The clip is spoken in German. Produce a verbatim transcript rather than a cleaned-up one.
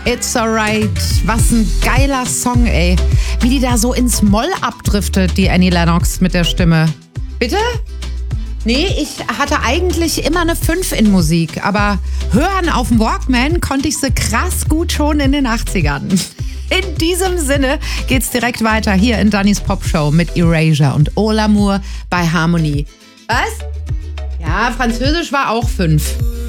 It's Alright. Was ein geiler Song, ey. Wie die da so ins Moll abdriftet, die Annie Lennox mit der Stimme. Bitte? Nee, ich hatte eigentlich immer eine fünf in Musik, aber hören auf dem Walkman konnte ich sie krass gut schon in den achtzigern. In diesem Sinne geht's direkt weiter hier in Dannys Popshow mit Erasure und All Amour bei Harmonie. Was? Ja, Französisch war auch fünf.